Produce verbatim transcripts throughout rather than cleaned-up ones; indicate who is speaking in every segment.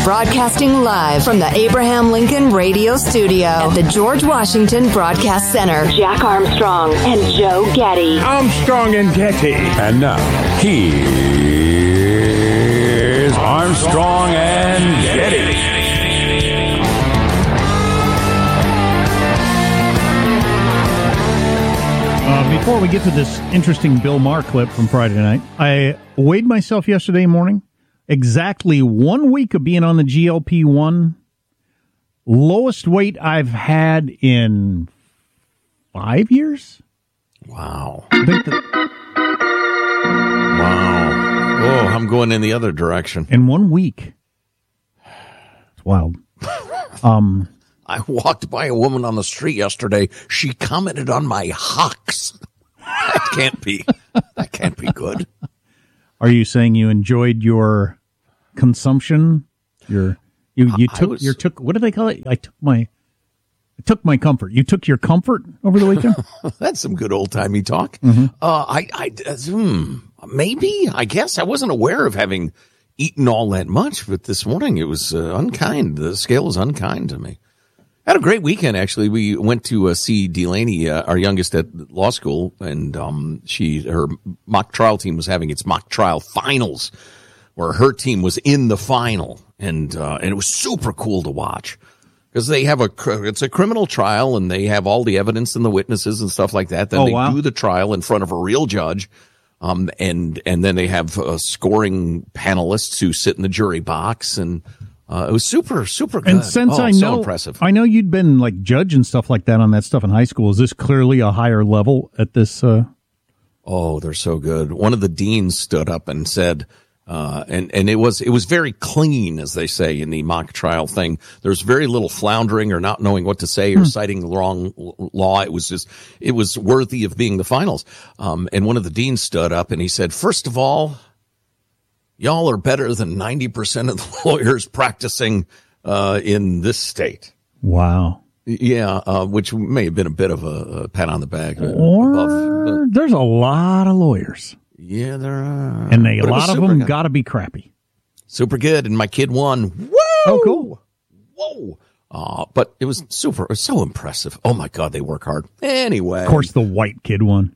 Speaker 1: Broadcasting live from the Abraham Lincoln Radio Studio at the George Washington Broadcast Center. Jack Armstrong and Joe Getty.
Speaker 2: Armstrong and Getty.
Speaker 3: And now, here's Armstrong and Getty.
Speaker 4: Uh, before we get to this interesting Bill Maher clip from Friday night, I weighed myself yesterday morning. Exactly one week of being on the G L P one. Lowest weight I've had in five years.
Speaker 5: Wow.
Speaker 4: I think that,
Speaker 5: wow. Oh, I'm going in the other direction.
Speaker 4: in one week. It's wild. Um,
Speaker 5: I walked by a woman on the street yesterday. She commented on my hocks. That can't be. That can't be good.
Speaker 4: are you saying you enjoyed your consumption? Your you you
Speaker 5: I
Speaker 4: took
Speaker 5: was-
Speaker 4: your took what do they call it? I took my I took my comfort. You took your comfort over the weekend?
Speaker 5: That's some good old timey talk.
Speaker 4: Mm-hmm.
Speaker 5: Uh, I, I, uh, hmm, maybe. I guess I wasn't aware of having eaten all that much, but this morning it was uh, unkind. The scale was unkind to me. Had a great weekend, actually. We went to uh, see Delaney, uh, our youngest at law school, and um, she her mock trial team was having its mock trial finals, where her team was in the final, and uh, and it was super cool to watch because they have a cr- it's a criminal trial, and they have all the evidence and the witnesses and stuff like that. Then
Speaker 4: Oh,
Speaker 5: they
Speaker 4: wow.
Speaker 5: do the trial in front of a real judge, um, and and then they have uh, scoring panelists who sit in the jury box and. Uh, it was super, super good.
Speaker 4: And since
Speaker 5: oh,
Speaker 4: I
Speaker 5: so
Speaker 4: know,
Speaker 5: impressive.
Speaker 4: I know you'd been like judge and stuff like that on that stuff in high school. Is this clearly a higher level at this? Uh...
Speaker 5: Oh, they're so good. One of the deans stood up and said, uh, and, and it was, it was very clean, as they say in the mock trial thing. There's very little floundering or not knowing what to say or hmm. citing the wrong law. It was just, it was worthy of being the finals. Um, and one of the deans stood up and he said, first of all, y'all are better than ninety percent of the lawyers practicing uh, in this state.
Speaker 4: Wow.
Speaker 5: Yeah, uh, which may have been a bit of a, a pat on the back.
Speaker 4: Or
Speaker 5: above,
Speaker 4: there's a lot of lawyers.
Speaker 5: Yeah, there are.
Speaker 4: And they, a lot of them got to be crappy.
Speaker 5: Super good. And my kid won. Whoa!
Speaker 4: Oh, cool.
Speaker 5: Whoa. Uh, but it was super. It was so impressive. Oh, my God, they work hard. Anyway.
Speaker 4: Of course, the white kid won.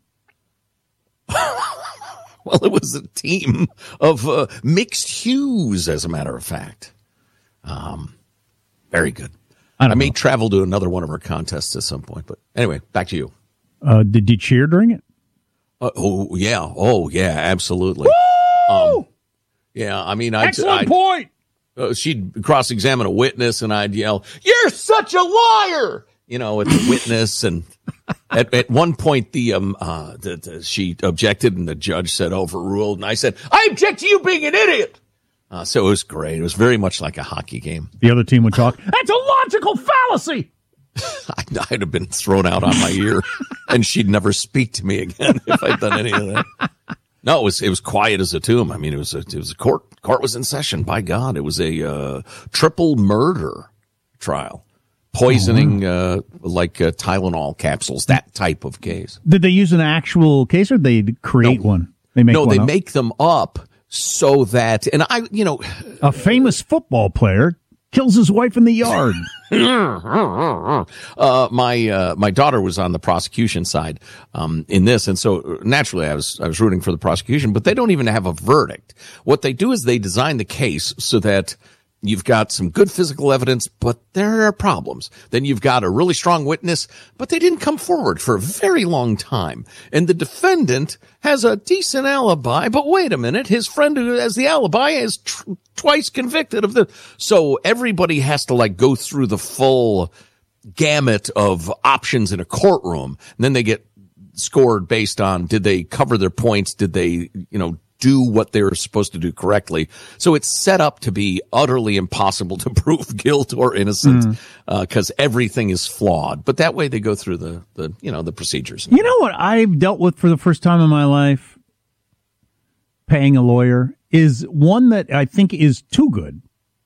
Speaker 5: Well, it was a team of uh, mixed hues, as a matter of fact. Um, very good. I, I may know. travel to another one of our contests at some point. But anyway, back to you.
Speaker 4: Uh, did you cheer during it?
Speaker 5: Uh, oh, yeah. Oh, yeah, absolutely. Um, yeah, I mean, I'd,
Speaker 4: Excellent
Speaker 5: I'd,
Speaker 4: point.
Speaker 5: Uh, she'd cross-examine a witness, and I'd yell, "You're such a liar!" You know, at the witness, and at, at one point, the um, uh, the, the, she objected, and the judge said overruled, and I said, "I object to you being an idiot." Uh, so it was great. It was very much like a hockey game.
Speaker 4: The other team would talk. That's a logical fallacy.
Speaker 5: I'd, I'd have been thrown out on my ear, and she'd never speak to me again if I'd done any of that. No, it was it was quiet as a tomb. I mean, it was a, it was a court court was in session. By God, it was a uh, triple murder trial. Poisoning, uh, like uh, Tylenol capsules, that type of case.
Speaker 4: Did they use an actual case or did they create
Speaker 5: no.
Speaker 4: one? They make
Speaker 5: no,
Speaker 4: one
Speaker 5: they
Speaker 4: up?
Speaker 5: make them up so that, and I, you know.
Speaker 4: A famous football player kills his wife in the yard.
Speaker 5: uh, my, uh, my daughter was on the prosecution side, um, in this. And so naturally I was, I was rooting for the prosecution, but they don't even have a verdict. What they do is they design the case so that you've got some good physical evidence, but there are problems. Then you've got a really strong witness, but they didn't come forward for a very long time. And the defendant has a decent alibi, but wait a minute, his friend who has the alibi is tr- twice convicted of the... So everybody has to like go through the full gamut of options in a courtroom. And then they get scored based on, did they cover their points? Did they, you know, do what they were supposed to do correctly. So it's set up to be utterly impossible to prove guilt or innocence, mm. uh, cause everything is flawed. But that way they go through the, the, you know, the procedures.
Speaker 4: You know what I've dealt with for the first time in my life, paying a lawyer, is one that I think is too good.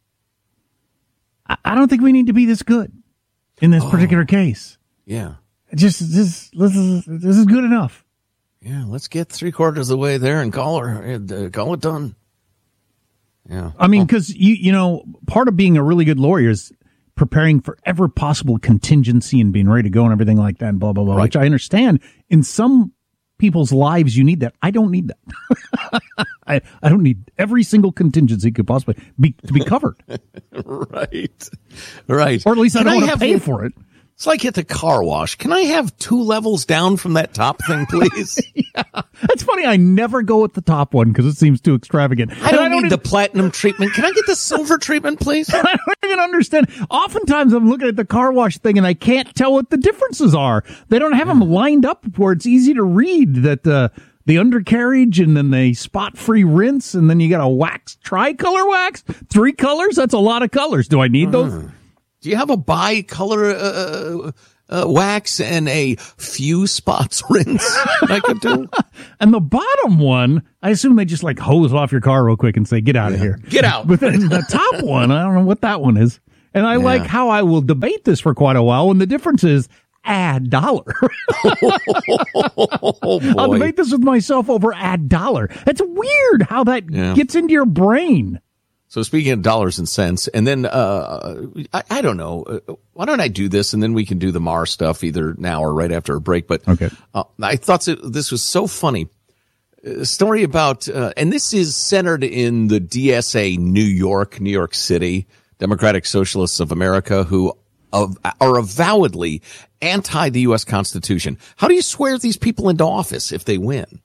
Speaker 4: I, I don't think we need to be this good in this oh, particular case.
Speaker 5: Yeah.
Speaker 4: Just, just, this is, this is good enough.
Speaker 5: Yeah, let's get three quarters of the way there and call her, uh, call it done. Yeah.
Speaker 4: I mean, because, you, you know, part of being a really good lawyer is preparing for every possible contingency and being ready to go and everything like that and blah, blah, blah,
Speaker 5: Right.
Speaker 4: which I understand. In some people's lives, you need that. I don't need that. I, I don't need every single contingency could possibly be to be covered.
Speaker 5: Right. Right.
Speaker 4: Or at least I
Speaker 5: Can
Speaker 4: don't want to
Speaker 5: have
Speaker 4: pay
Speaker 5: you-
Speaker 4: for it.
Speaker 5: It's like at the car wash. Can I have two levels down from that top thing, please?
Speaker 4: Yeah. It's funny. I never go with the top one because it seems too extravagant.
Speaker 5: I don't,
Speaker 4: And
Speaker 5: need
Speaker 4: even-
Speaker 5: the platinum treatment. Can I get the silver treatment, please?
Speaker 4: I don't even understand. Oftentimes I'm looking at the car wash thing and I can't tell what the differences are. They don't have them lined up where it's easy to read that uh, the undercarriage and then the spot-free rinse and then you got a wax, tricolor wax, three colors. That's a lot of colors. Do I need those?
Speaker 5: Do you have a bicolor uh, uh, wax and a few spots rinse I could do?
Speaker 4: And the bottom one, I assume they just like hose off your car real quick and say, get out of here.
Speaker 5: Get out.
Speaker 4: But then the top one, I don't know what that one is. And I like how I will debate this for quite a while when the difference is add dollar.
Speaker 5: Oh, boy.
Speaker 4: I'll debate this with myself over add dollar. It's weird how that
Speaker 5: Yeah.
Speaker 4: gets into your brain.
Speaker 5: So speaking of dollars and cents, and then uh, I, I don't know, uh, why don't I do this, and then we can do the Mar stuff either now or right after a break. But
Speaker 4: Okay.
Speaker 5: uh, I thought this was so funny. A story about, uh, and this is centered in the D S A New York, New York City, Democratic Socialists of America, who of, are avowedly anti the U S Constitution. How do you swear these people into office if they win?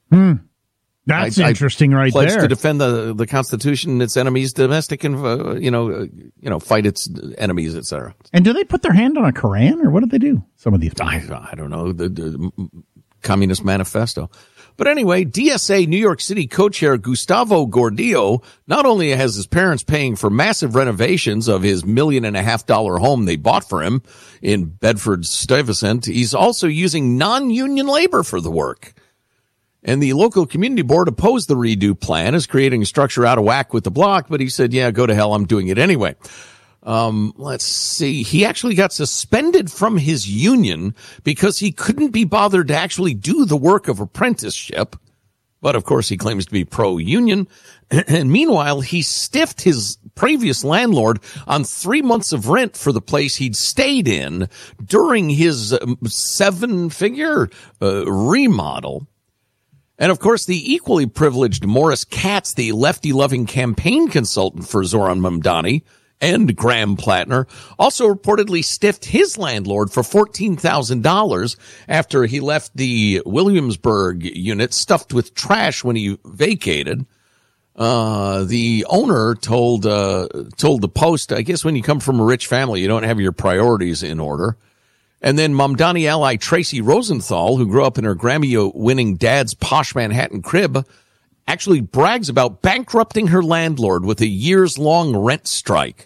Speaker 4: That's
Speaker 5: I- I
Speaker 4: interesting right
Speaker 5: pledge
Speaker 4: there.
Speaker 5: to defend the, the Constitution and its enemies, domestic and uh, you know, uh, you know, fight its enemies, et cetera.
Speaker 4: And do they put their hand on a Koran or what do they do? Some of these people.
Speaker 5: I, I don't know, the, the Communist Manifesto. But anyway, D S A New York City co-chair Gustavo Gordillo not only has his parents paying for massive renovations of his million and a half dollar home they bought for him in Bedford Stuyvesant, he's also using non-union labor for the work. And the local community board opposed the redo plan as creating a structure out of whack with the block, but he said, yeah, go to hell, I'm doing it anyway. Um, let's see. He actually got suspended from his union because he couldn't be bothered to actually do the work of apprenticeship. But of course, he claims to be pro-union. And meanwhile, he stiffed his previous landlord on three months of rent for the place he'd stayed in during his um, seven-figure uh, remodel. And of course, the equally privileged Morris Katz, the lefty-loving campaign consultant for Zoran Mamdani and Graham Plattner, also reportedly stiffed his landlord for fourteen thousand dollars after he left the Williamsburg unit stuffed with trash when he vacated. Uh, the owner told, uh, told the Post, I guess when you come from a rich family, you don't have your priorities in order. And then Mamdani ally Tracy Rosenthal, who grew up in her Grammy-winning dad's posh Manhattan crib, actually brags about bankrupting her landlord with a years-long rent strike.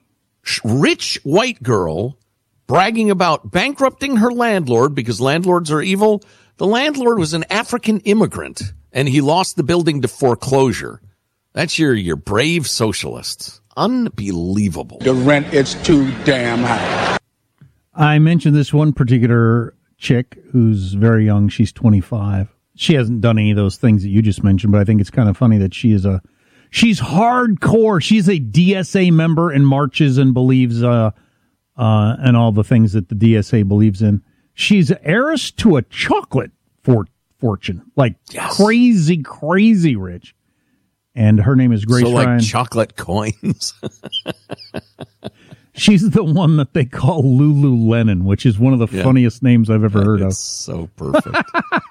Speaker 5: Rich white girl bragging about bankrupting her landlord because landlords are evil. The landlord was an African immigrant, and he lost the building to foreclosure. That's your, your brave socialists. Unbelievable.
Speaker 2: The rent is too damn high.
Speaker 4: I mentioned this one particular chick who's very young. She's twenty-five. She hasn't done any of those things that you just mentioned, but I think it's kind of funny that she is a, she's hardcore. She's a D S A member and marches and believes, uh, uh, and all the things that the D S A believes in. She's heiress to a chocolate for, fortune, like
Speaker 5: Yes.
Speaker 4: crazy, crazy rich. And her name is Grace
Speaker 5: So like
Speaker 4: Ryan.
Speaker 5: chocolate coins.
Speaker 4: She's the one that they call Lululemon, which is one of the
Speaker 5: Yeah.
Speaker 4: funniest names I've ever heard of.
Speaker 5: It's so perfect.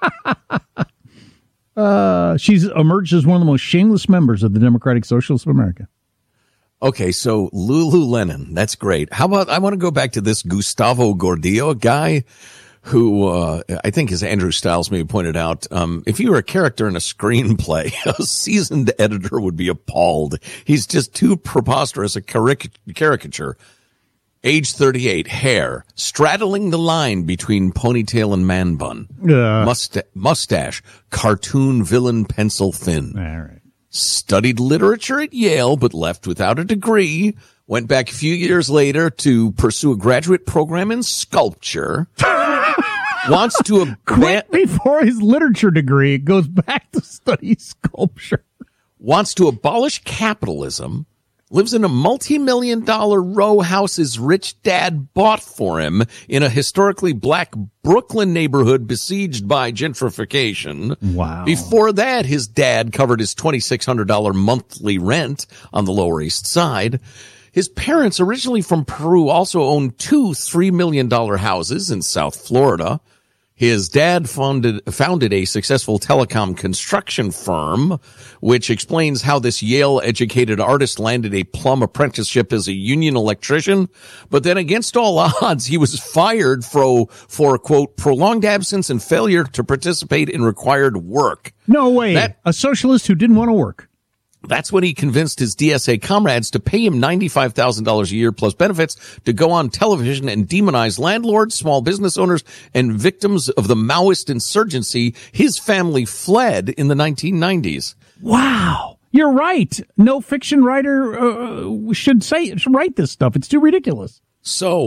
Speaker 4: Uh, she's emerged as one of the most shameless members of the Democratic Socialists of America.
Speaker 5: Okay, so Lululemon, that's great. How about, I want to go back to this Gustavo Gordillo, a guy who, uh, I think as Andrew Stiles maybe pointed out, um, if you were a character in a screenplay, a seasoned editor would be appalled. He's just too preposterous a caric- caricature. Age thirty-eight, hair, straddling the line between ponytail and man bun.
Speaker 4: Uh.
Speaker 5: Musta- mustache, cartoon villain pencil thin.
Speaker 4: All right.
Speaker 5: Studied literature at Yale, but left without a degree. Went back a few years later to pursue a graduate program in sculpture. Wants to a
Speaker 4: Quick before his literature degree, it goes back to study sculpture.
Speaker 5: wants to abolish capitalism, lives in a multi-million dollar row house his rich dad bought for him in a historically black Brooklyn neighborhood besieged by gentrification.
Speaker 4: Wow.
Speaker 5: Before that, his dad covered his twenty-six hundred dollars monthly rent on the Lower East Side. His parents, originally from Peru, also owned two three million dollars houses in South Florida. His dad founded, founded a successful telecom construction firm, which explains how this Yale-educated artist landed a plum apprenticeship as a union electrician. But then against all odds, he was fired for, for quote, prolonged absence and failure to participate in required work.
Speaker 4: No way.
Speaker 5: That,
Speaker 4: a socialist who didn't want to work.
Speaker 5: That's when he convinced his D S A comrades to pay him ninety-five thousand dollars a year plus benefits to go on television and demonize landlords, small business owners, and victims of the Maoist insurgency. His family fled in the nineteen nineties.
Speaker 4: Wow. You're right. No fiction writer uh, should say should write this stuff. It's too ridiculous.
Speaker 5: So